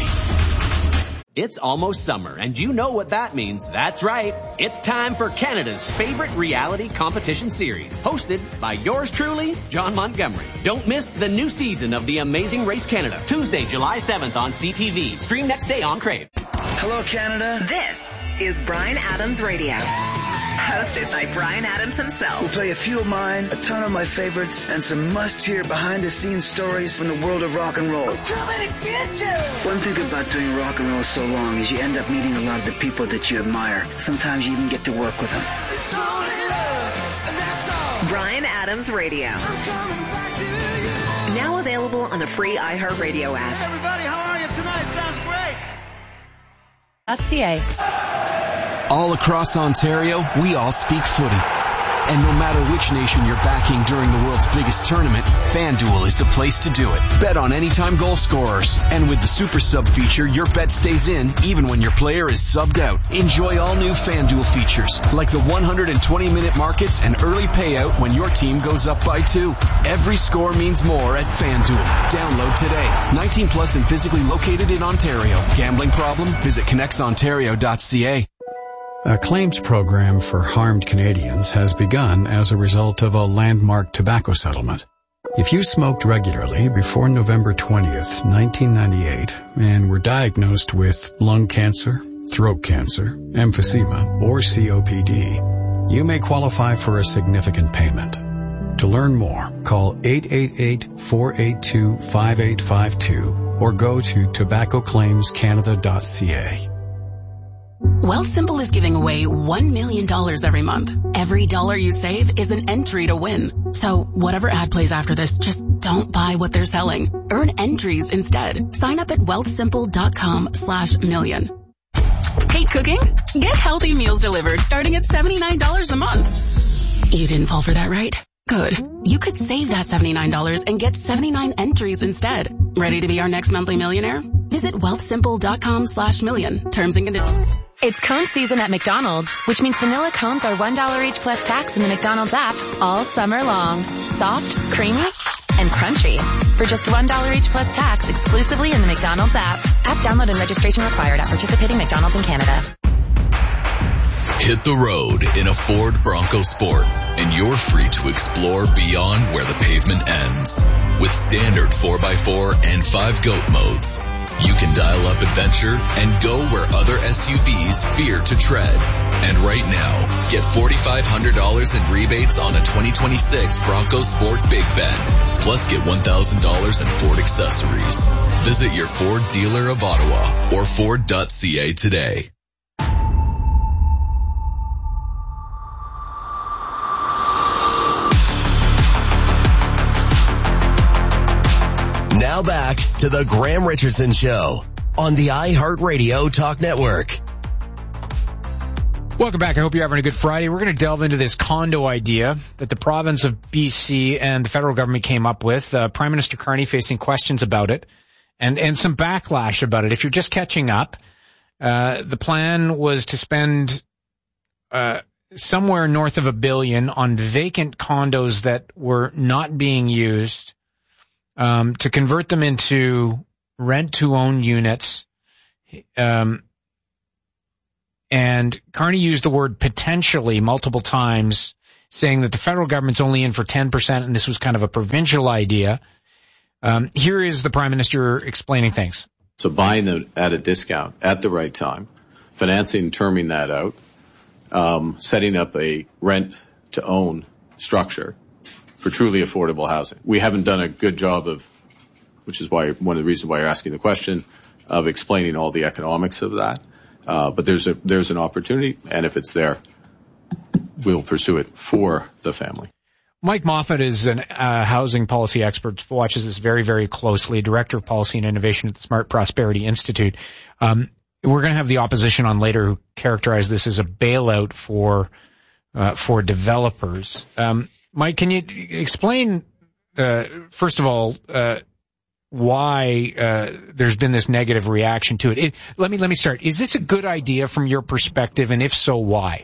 It's almost summer, and you know what that means. That's right. It's time for Canada's favorite reality competition series, hosted by yours truly, John Montgomery. Don't miss the new season of The Amazing Race Canada, Tuesday, July seventh on C T V. Stream next day on Crave. Hello, Canada. This is Bryan Adams Radio. Hosted by Bryan Adams himself. We'll play a few of mine, a ton of my favorites, and some must-hear behind-the-scenes stories from the world of rock and roll. I'm coming to get you! One thing about doing rock and roll so long is you end up meeting a lot of the people that you admire. Sometimes you even get to work with them. It's only love, and that's all. Bryan Adams Radio. I'm coming back to you. Now available on the free iHeartRadio app. Hey everybody, how are you tonight? Sounds great. C A. All across Ontario, we all speak footy. And no matter which nation you're backing during the world's biggest tournament, FanDuel is the place to do it. Bet on anytime goal scorers. And with the Super Sub feature, your bet stays in even when your player is subbed out. Enjoy all new FanDuel features, like the one hundred twenty minute markets and early payout when your team goes up by two. Every score means more at FanDuel. Download today. nineteen plus and physically located in Ontario. Gambling problem? Visit connects ontario dot c a. A claims program for harmed Canadians has begun as a result of a landmark tobacco settlement. If you smoked regularly before November twentieth, nineteen ninety-eight, and were diagnosed with lung cancer, throat cancer, emphysema, or C O P D, you may qualify for a significant payment. To learn more, call eight eight eight, four eight two, five eight five two or go to tobacco claims canada dot c a. Wealthsimple is giving away one million dollars every month. Every dollar you save is an entry to win. So whatever ad plays after this, just don't buy what they're selling. Earn entries instead. Sign up at wealthsimple.com slash million. Hate cooking? Get healthy meals delivered starting at seventy-nine dollars a month. You didn't fall for that, right? Good. You could save that seventy-nine dollars and get seventy-nine entries instead. Ready to be our next monthly millionaire? Visit wealthsimple.com slash million. Terms and conditions. It's cone season at McDonald's, which means vanilla cones are one dollar each plus tax in the McDonald's app all summer long. Soft, creamy, and crunchy. For just one dollar each plus tax exclusively in the McDonald's app. App download and registration required at participating McDonald's in Canada. Hit the road in a Ford Bronco Sport, and you're free to explore beyond where the pavement ends. With standard four by four and five GOAT modes, you can dial up adventure and go where other S U Vs fear to tread. And right now, get four thousand five hundred dollars in rebates on a twenty twenty-six Bronco Sport Big Bend. Plus get one thousand dollars in Ford accessories. Visit your Ford dealer of Ottawa or Ford dot c a today. Now back to the Graham Richardson Show on the iHeartRadio Talk Network. Welcome back. I hope you're having a good Friday. We're going to delve into this condo idea that the province of B C and the federal government came up with. Uh, Prime Minister Carney facing questions about it and, and some backlash about it. If you're just catching up, uh, the plan was to spend uh, somewhere north of a billion on vacant condos that were not being used um, to convert them into rent-to-own units. Um, and Carney used the word potentially multiple times, saying that the federal government's only in for ten percent, and this was kind of a provincial idea. Um, here is the Prime Minister explaining things. So buying them at a discount at the right time, financing and terming that out, um, setting up a rent-to-own structure for truly affordable housing. We haven't done a good job of, which is why one of the reasons why you're asking the question, of explaining all the economics of that. Uh, but there's a there's an opportunity, and if it's there, we'll pursue it for the family. Mike Moffat is a uh, housing policy expert, watches this very, very closely, Director of Policy and Innovation at the Smart Prosperity Institute. Um, we're going to have the opposition on later who characterize this as a bailout for uh, for developers. Um, Mike, can you explain, uh, first of all, uh, why uh, there's been this negative reaction to it? it? Let me let me start. Is this a good idea from your perspective, and if so, why?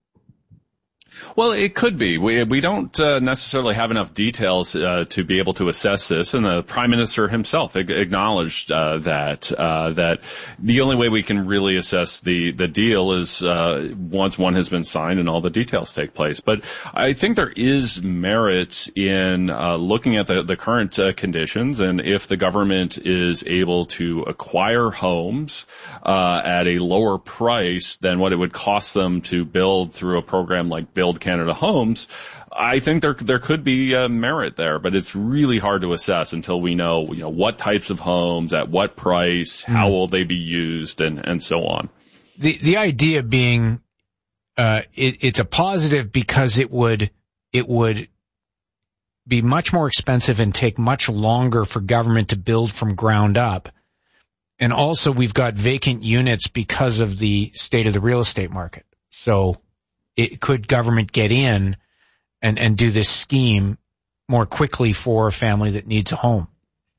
Well, it could be. We we don't uh, necessarily have enough details uh, to be able to assess this, and the Prime Minister himself ag- acknowledged uh, that uh, that the only way we can really assess the the deal is uh, once one has been signed and all the details take place. But I think there is merit in uh, looking at the the current uh, conditions, and if the government is able to acquire homes uh, at a lower price than what it would cost them to build through a program like Build Canada Homes, I think there there could be uh, merit there, but it's really hard to assess until we know, you know, what types of homes, at what price, mm. how will they be used, and, and so on. The the idea being, uh, it, it's a positive because it would it would be much more expensive and take much longer for government to build from ground up, and also we've got vacant units because of the state of the real estate market. So it could government get in and, and do this scheme more quickly for a family that needs a home?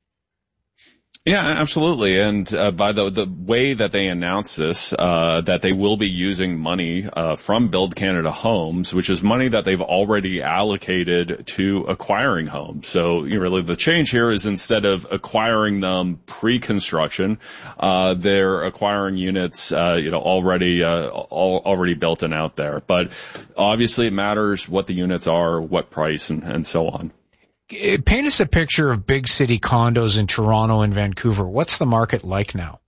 Yeah, absolutely. And uh, by the the way that they announced this, uh, that they will be using money uh, from Build Canada Homes, which is money that they've already allocated to acquiring homes. So you know, really the change here is instead of acquiring them pre-construction, uh, they're acquiring units, uh, you know, already uh, all, already built and out there. But obviously it matters what the units are, what price, and, and so on. Paint us a picture of big city condos in Toronto and Vancouver. What's the market like now?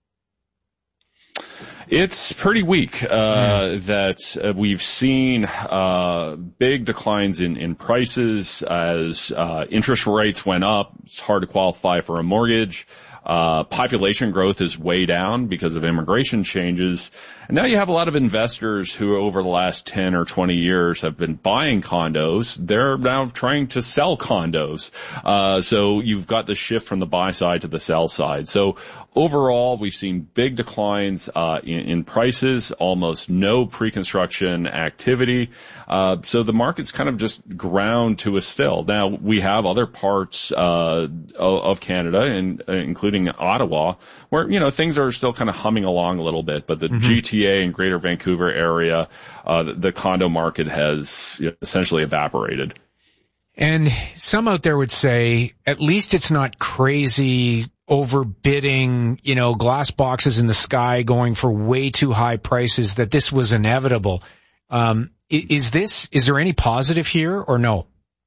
It's pretty weak. Uh, mm. That uh, we've seen uh, big declines in, in prices as uh, interest rates went up. It's hard to qualify for a mortgage. Uh, population growth is way down because of immigration changes. And now you have a lot of investors who over the last ten or twenty years have been buying condos. They're now trying to sell condos. Uh, so you've got the shift from the buy side to the sell side. So overall, we've seen big declines, uh, in, in prices, almost no pre-construction activity. Uh, so the market's kind of just ground to a still. Now we have other parts, uh, of Canada, and uh, including Ottawa, where, you know, things are still kind of humming along a little bit, but the mm-hmm. G T A and Greater Vancouver area, uh, the, the condo market has you know, essentially evaporated. And some out there would say, at least it's not crazy overbidding, you know, glass boxes in the sky going for way too high prices, that this was inevitable. Um, is this, is there any positive here or no?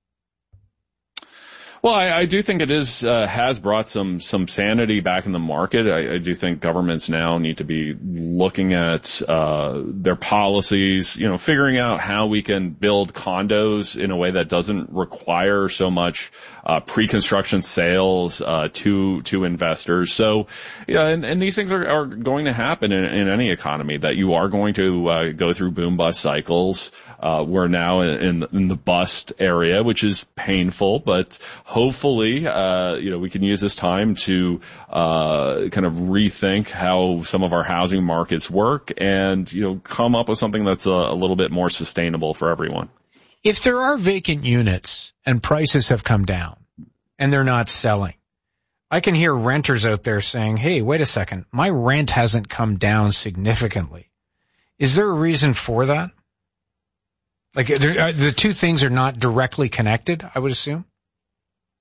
Well, I, I do think it is uh, has brought some some sanity back in the market. I, I do think governments now need to be looking at uh, their policies, you know, figuring out how we can build condos in a way that doesn't require so much uh, pre-construction sales uh, to to investors. So, yeah, and, and these things are, are going to happen in, in any economy. That you are going to uh, go through boom bust cycles. Uh, we're now in, in the bust area, which is painful, but hopefully, uh, you know, we can use this time to, uh, kind of rethink how some of our housing markets work and, you know, come up with something that's a, a little bit more sustainable for everyone. If there are vacant units and prices have come down and they're not selling, I can hear renters out there saying, hey, wait a second, my rent hasn't come down significantly. Is there a reason for that? Like, the two things are not directly connected, I would assume?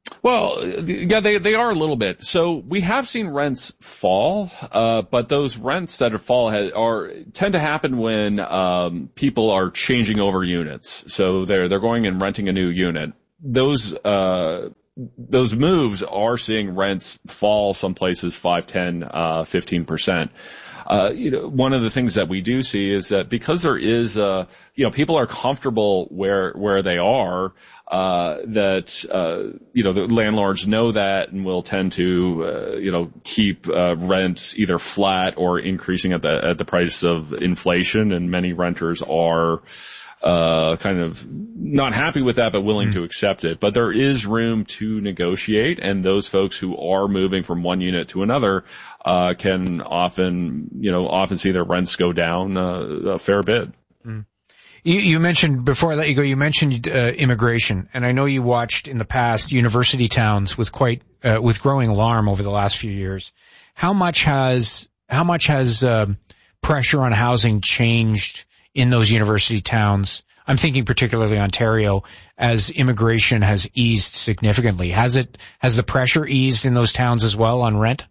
Well, yeah, they they are a little bit. So we have seen rents fall, uh, but those rents that are fall ha- are tend to happen when um, people are changing over units. So they're they're going and renting a new unit. Those uh, those moves are seeing rents fall some places five, ten, uh, fifteen percent. Uh, you know, one of the things that we do see is that because there is, uh, you know, people are comfortable where, where they are, uh, that, uh, you know, the landlords know that and will tend to, uh, you know, keep, uh, rents either flat or increasing at the, at the price of inflation. And many renters are, uh, kind of not happy with that, but willing mm-hmm. to accept it. But there is room to negotiate, and those folks who are moving from one unit to another, uh, can often, you know, often see their rents go down uh, a fair bit. Mm. You, you mentioned, before I let you go, you mentioned uh, immigration, and I know you watched in the past university towns with quite, uh, with growing alarm over the last few years. How much has, how much has, uh, pressure on housing changed in those university towns? I'm thinking particularly Ontario, as immigration has eased significantly. Has it, has the pressure eased in those towns as well on rent?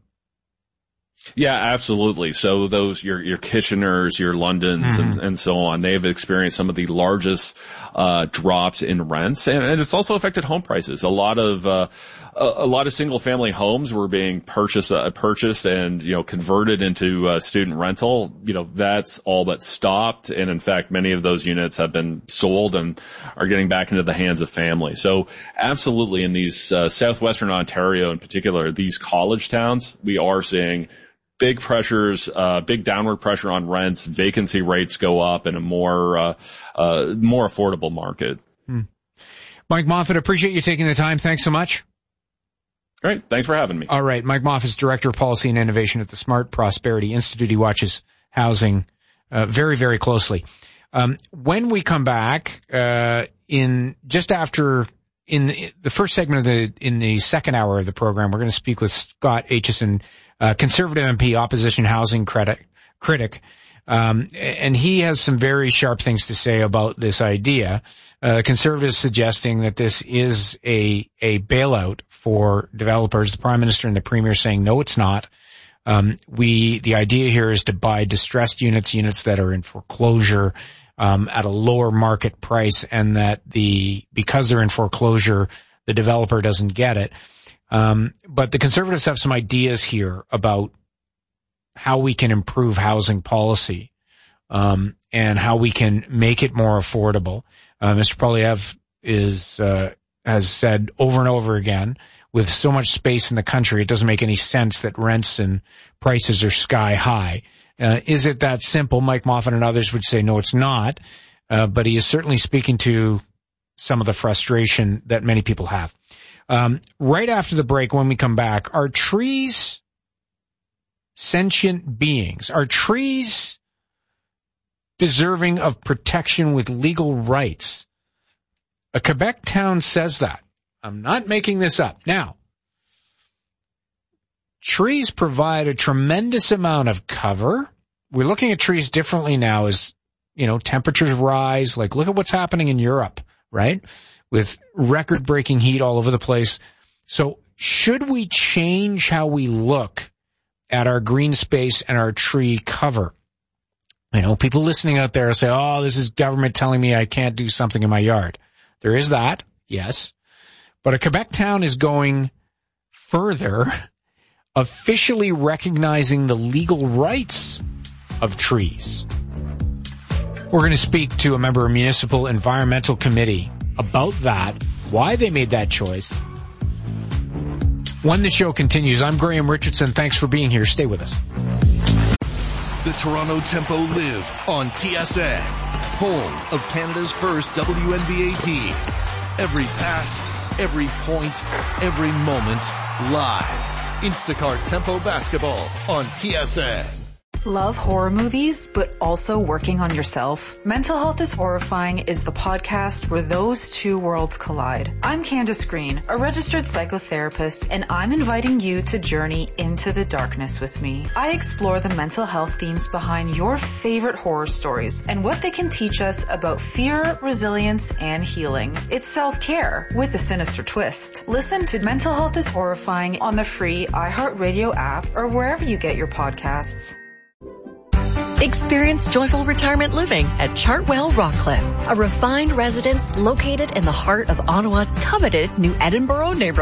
Yeah, absolutely. So those, your, your Kitcheners, your Londons, mm-hmm. and, and so on, they've experienced some of the largest, uh, drops in rents. And, and it's also affected home prices. A lot of, uh, a, a lot of single family homes were being purchased, uh, purchased and, you know, converted into, uh, student rental. You know, that's all but stopped. And in fact, many of those units have been sold and are getting back into the hands of families. So absolutely, in these, uh, southwestern Ontario in particular, these college towns, we are seeing big pressures, uh, big downward pressure on rents, vacancy rates go up in a more, uh, uh, more affordable market. Hmm. Mike Moffat, appreciate you taking the time. Thanks so much. Great. Thanks for having me. All right. Mike Moffat is Director of Policy and Innovation at the Smart Prosperity Institute. He watches housing, uh, very, very closely. Um, when we come back, uh, in just after, in the, the first segment of the, in the second hour of the program, we're going to speak with Scott Aitchison, Uh, Conservative M P, opposition housing critic, critic, um, and he has some very sharp things to say about this idea. Uh, Conservatives suggesting that this is a, a bailout for developers. The Prime Minister and the Premier saying, no, it's not. Um, we, the idea here is to buy distressed units, units that are in foreclosure, um, at a lower market price, and that the, because they're in foreclosure, the developer doesn't get it. Um, but the Conservatives have some ideas here about how we can improve housing policy, um, and how we can make it more affordable. Uh, Mister Poilievre is, uh, has said over and over again, with so much space in the country, it doesn't make any sense that rents and prices are sky high. Uh, is it that simple? Mike Moffat and others would say, no, it's not. Uh, but he is certainly speaking to some of the frustration that many people have. Um, right after the break, when we come back, are trees sentient beings? Are trees deserving of protection with legal rights? A Quebec town says that. I'm not making this up. Now, trees provide a tremendous amount of cover. We're looking at trees differently now as, you know, temperatures rise. Like, look at what's happening in Europe, right? With record-breaking heat all over the place. So should we change how we look at our green space and our tree cover? You know, people listening out there say, oh, this is government telling me I can't do something in my yard. There is that, yes. But a Quebec town is going further, officially recognizing the legal rights of trees. We're going to speak to a member of Municipal Environmental Committee about that, why they made that choice. When the show continues, I'm Graham Richardson. Thanks for being here. Stay with us. The Toronto Tempo live on T S N, home of Canada's first W N B A team. Every pass, every point, every moment, live. Instacart Tempo Basketball on T S N. Love horror movies, but also working on yourself? Mental Health is Horrifying is the podcast where those two worlds collide. I'm Candace Green, a registered psychotherapist, and I'm inviting you to journey into the darkness with me. I explore the mental health themes behind your favorite horror stories and what they can teach us about fear, resilience, and healing. It's self-care with a sinister twist. Listen to Mental Health is Horrifying on the free iHeartRadio app or wherever you get your podcasts. Experience joyful retirement living at Chartwell Rockcliffe, a refined residence located in the heart of Ottawa's coveted New Edinburgh neighborhood.